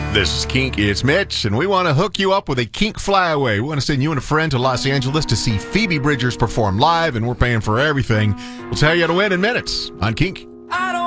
This is Kink. It's Mitch, and we want to hook you up with a Kink flyaway. We want to send you and a friend to Los Angeles to see Phoebe Bridgers perform live, and we're paying for everything. We'll tell you how to win in minutes on Kink.